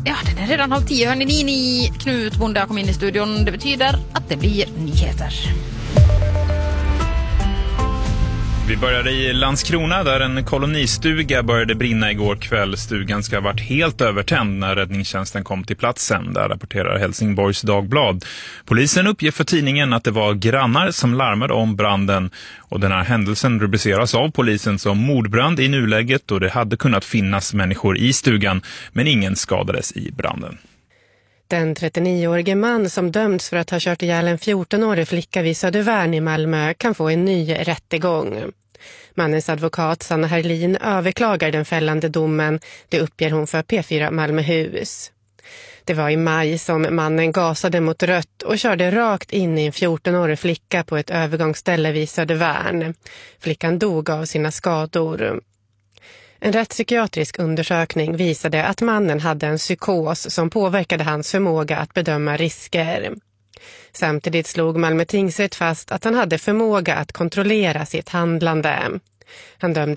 Ja, den är redan 9:30. Hörni, ni Knut Bonde kom in i studion. Det betyder att det blir nyheter. Vi började i Landskrona där en kolonistuga började brinna igår kväll. Stugan ska ha varit helt övertänd när räddningstjänsten kom till platsen. Där rapporterar Helsingborgs Dagblad. Polisen uppger för tidningen att det var grannar som larmade om branden. Och den här händelsen rubriceras av polisen som mordbrand i nuläget. Och det hade kunnat finnas människor i stugan, men ingen skadades i branden. Den 39-årige man som dömts för att ha kört ihjäl en 14-årig flicka vid Södervärn i Malmö kan få en ny rättegång. Mannens advokat Sanna Herlin överklagar den fällande domen, det uppger hon för P4 Malmöhus. Det var i maj som mannen gasade mot rött och körde rakt in i en 14-årig flicka på ett övergångsställe vid Södervärn. Flickan dog av sina skador. En rättspsykiatrisk undersökning visade att mannen hade en psykos som påverkade hans förmåga att bedöma risker. Samtidigt slog Malmö tingsrätt fast att han hade förmåga att kontrollera sitt handlande. Han dömdes